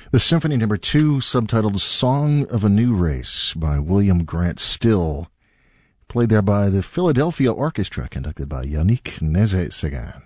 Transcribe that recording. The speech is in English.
The Symphony No. 2, subtitled Song of a New Race by William Grant Still, played there by the Philadelphia Orchestra, conducted by Yannick Nézet-Séguin.